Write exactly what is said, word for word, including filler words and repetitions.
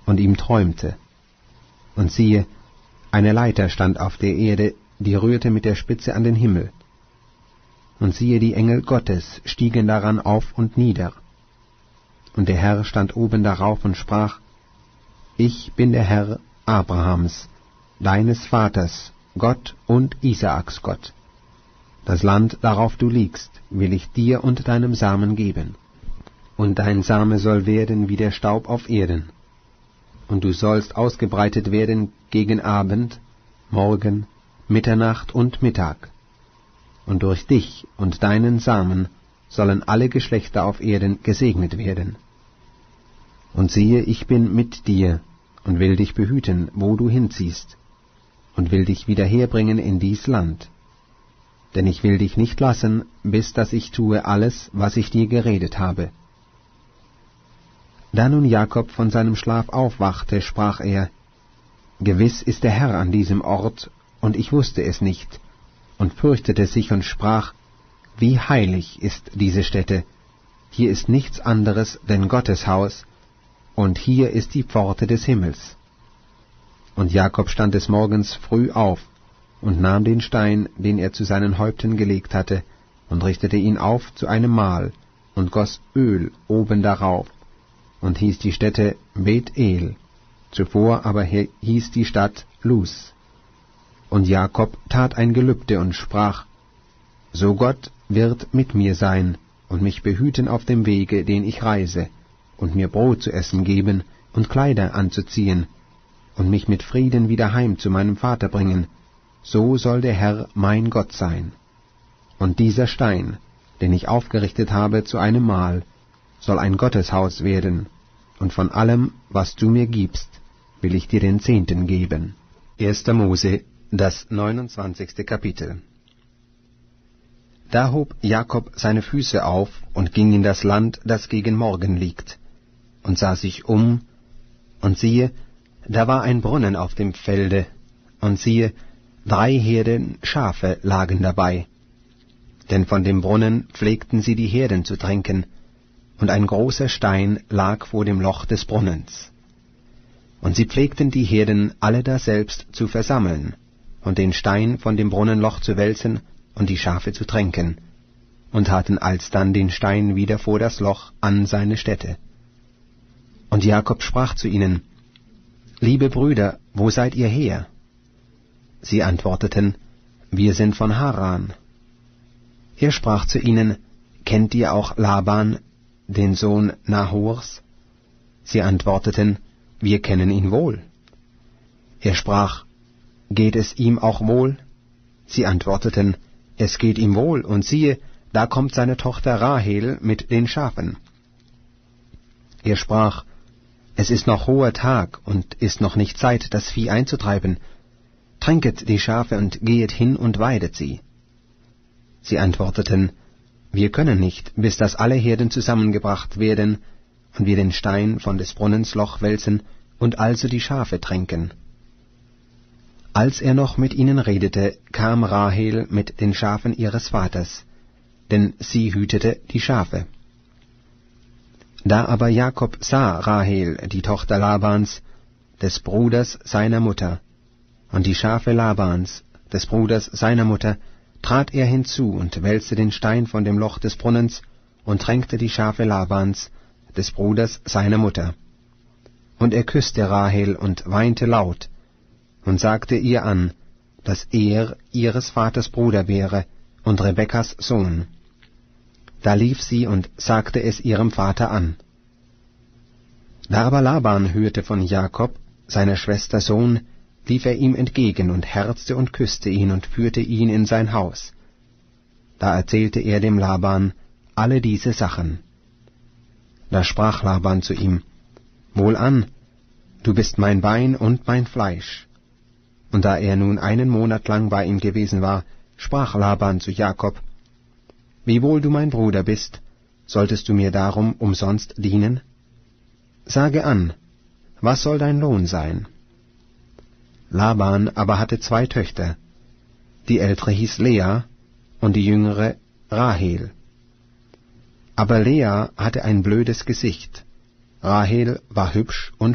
und ihm träumte. Und siehe, eine Leiter stand auf der Erde, die rührte mit der Spitze an den Himmel. Und siehe, die Engel Gottes stiegen daran auf und nieder. Und der Herr stand oben darauf und sprach: Ich bin der Herr Abrahams, deines Vaters Gott und Isaaks Gott. Das Land, darauf du liegst, will ich dir und deinem Samen geben. Und dein Same soll werden wie der Staub auf Erden. Und du sollst ausgebreitet werden gegen Abend, Morgen, Mitternacht und Mittag. Und durch dich und deinen Samen sollen alle Geschlechter auf Erden gesegnet werden. Und siehe, ich bin mit dir und will dich behüten, wo du hinziehst, und will dich wieder herbringen in dies Land. Denn ich will dich nicht lassen, bis dass ich tue alles, was ich dir geredet habe. Da nun Jakob von seinem Schlaf aufwachte, sprach er: Gewiss ist der Herr an diesem Ort, und ich wusste es nicht, und fürchtete sich und sprach: Wie heilig ist diese Stätte! Hier ist nichts anderes denn Gottes Haus, und hier ist die Pforte des Himmels. Und Jakob stand des Morgens früh auf und nahm den Stein, den er zu seinen Häupten gelegt hatte, und richtete ihn auf zu einem Mahl und goss Öl oben darauf und hieß die Stätte Beth-El, zuvor aber hieß die Stadt Luz. Und Jakob tat ein Gelübde und sprach: So Gott wird mit mir sein und mich behüten auf dem Wege, den ich reise, und mir Brot zu essen geben und Kleider anzuziehen, und mich mit Frieden wieder heim zu meinem Vater bringen, so soll der Herr mein Gott sein. Und dieser Stein, den ich aufgerichtet habe zu einem Mahl, soll ein Gotteshaus werden, und von allem, was du mir gibst, will ich dir den Zehnten geben. erster Mose, das neunundzwanzigste Kapitel. Da hob Jakob seine Füße auf und ging in das Land, das gegen Morgen liegt, und sah sich um, und siehe, da war ein Brunnen auf dem Felde, und siehe, drei Herden Schafe lagen dabei. Denn von dem Brunnen pflegten sie die Herden zu tränken, und ein großer Stein lag vor dem Loch des Brunnens. Und sie pflegten die Herden alle daselbst zu versammeln, und den Stein von dem Brunnenloch zu wälzen und die Schafe zu tränken, und taten alsdann den Stein wieder vor das Loch an seine Stätte. Und Jakob sprach zu ihnen: Liebe Brüder, wo seid ihr her? Sie antworteten: Wir sind von Haran. Er sprach zu ihnen: Kennt ihr auch Laban, den Sohn Nahors? Sie antworteten: Wir kennen ihn wohl. Er sprach: Geht es ihm auch wohl? Sie antworteten: Es geht ihm wohl, und siehe, da kommt seine Tochter Rahel mit den Schafen. Er sprach: Es ist noch hoher Tag, und ist noch nicht Zeit, das Vieh einzutreiben. Tränket die Schafe und gehet hin und weidet sie. Sie antworteten: Wir können nicht, bis dass alle Herden zusammengebracht werden, und wir den Stein von des Brunnens Loch wälzen und also die Schafe tränken. Als er noch mit ihnen redete, kam Rahel mit den Schafen ihres Vaters, denn sie hütete die Schafe. Da aber Jakob sah Rahel, die Tochter Labans, des Bruders seiner Mutter, und die Schafe Labans, des Bruders seiner Mutter, trat er hinzu und wälzte den Stein von dem Loch des Brunnens und tränkte die Schafe Labans, des Bruders seiner Mutter. Und er küsste Rahel und weinte laut und sagte ihr an, dass er ihres Vaters Bruder wäre und Rebekkas Sohn. Da lief sie und sagte es ihrem Vater an. Da aber Laban hörte von Jakob, seiner Schwester Sohn, lief er ihm entgegen und herzte und küsste ihn und führte ihn in sein Haus. Da erzählte er dem Laban alle diese Sachen. Da sprach Laban zu ihm: Wohlan, du bist mein Bein und mein Fleisch. Und da er nun einen Monat lang bei ihm gewesen war, sprach Laban zu Jakob: Wiewohl du mein Bruder bist, solltest du mir darum umsonst dienen? Sage an, was soll dein Lohn sein? Laban aber hatte zwei Töchter, die ältere hieß Lea und die jüngere Rahel. Aber Lea hatte ein blödes Gesicht, Rahel war hübsch und